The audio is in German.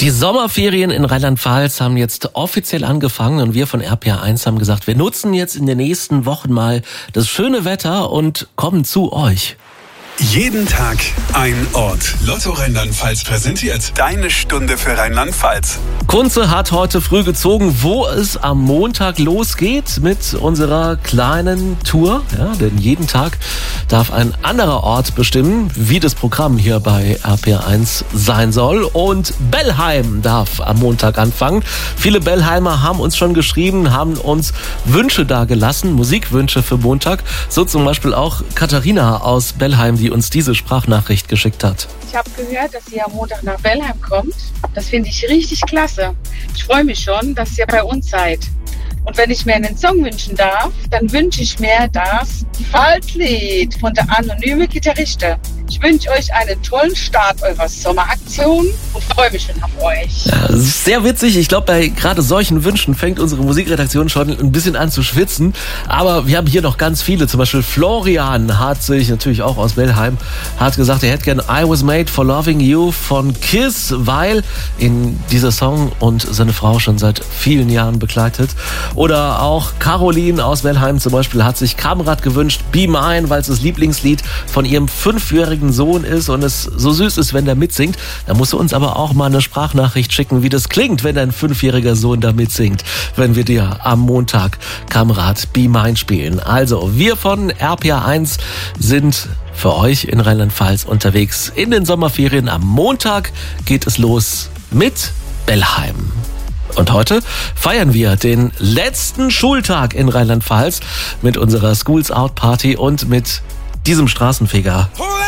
Die Sommerferien in Rheinland-Pfalz haben jetzt offiziell angefangen und wir von RPR1 haben gesagt, wir nutzen jetzt in den nächsten Wochen mal das schöne Wetter und kommen zu euch. Jeden Tag ein Ort. Lotto Rheinland-Pfalz präsentiert deine Stunde für Rheinland-Pfalz. Kunze hat heute früh gezogen, wo es am Montag losgeht mit unserer kleinen Tour. Ja, denn jeden Tag darf ein anderer Ort bestimmen, wie das Programm hier bei RPR1 sein soll. Und Bellheim darf am Montag anfangen. Viele Bellheimer haben uns schon geschrieben, haben uns Wünsche dagelassen, Musikwünsche für Montag. So zum Beispiel auch Katharina aus Bellheim, die uns diese Sprachnachricht geschickt hat. Ich habe gehört, dass ihr am Montag nach Bellheim kommt. Das finde ich richtig klasse. Ich freue mich schon, dass ihr bei uns seid. Und wenn ich mir einen Song wünschen darf, dann wünsche ich mir das Pfalzlied von der Anonyme Gitarriste. Ich wünsche euch einen tollen Start eurer Sommeraktion und freue mich schon auf euch. Ja, das ist sehr witzig. Ich glaube, bei gerade solchen Wünschen fängt unsere Musikredaktion schon ein bisschen an zu schwitzen. Aber wir haben hier noch ganz viele. Zum Beispiel Florian hat sich, natürlich auch aus Bellheim, hat gesagt, er hätte gern I Was Made for Loving You von Kiss, weil ihn dieser Song und seine Frau schon seit vielen Jahren begleitet. Oder auch Caroline aus Bellheim zum Beispiel hat sich Kamrat gewünscht, Be Mine, weil es das Lieblingslied von ihrem 5-jährigen Sohn ist und es so süß ist, wenn der mitsingt. Da musst du uns aber auch mal eine Sprachnachricht schicken, wie das klingt, wenn dein 5-jähriger Sohn da mitsingt, wenn wir dir am Montag Kamrat Be Mine spielen. Also, wir von RPR1 sind für euch in Rheinland-Pfalz unterwegs in den Sommerferien. Am Montag geht es los mit Bellheim. Und heute feiern wir den letzten Schultag in Rheinland-Pfalz mit unserer Schools Out Party und mit diesem Straßenfeger.